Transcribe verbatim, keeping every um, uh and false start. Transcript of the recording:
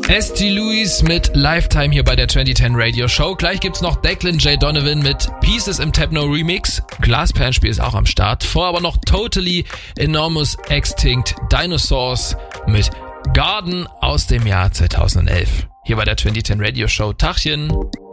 S G Lewis mit Lifetime hier bei der zwanzig zehn Radio Show. Gleich gibt's noch Declan J. Donovan mit Pieces im Techno Remix. Glasperlenspiel ist auch am Start. Vorher aber noch Totally Enormous Extinct Dinosaurs mit Garden aus dem Jahr zweitausendelf. Hier bei der zwanzig zehn Radio Show. Tachchen.